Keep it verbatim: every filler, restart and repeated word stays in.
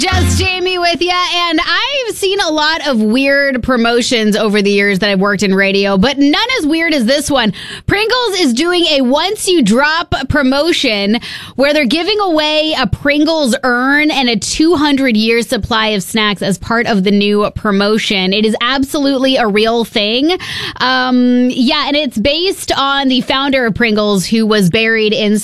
Just Jamie with you, and I've seen a lot of weird promotions over the years that I've worked in radio, but none as weird as this one. Pringles is doing a Once You Drop promotion where they're giving away a Pringles urn and a two hundred year supply of snacks as part of the new promotion. It is absolutely a real thing. Um, yeah, and it's based on the founder of Pringles, who was buried in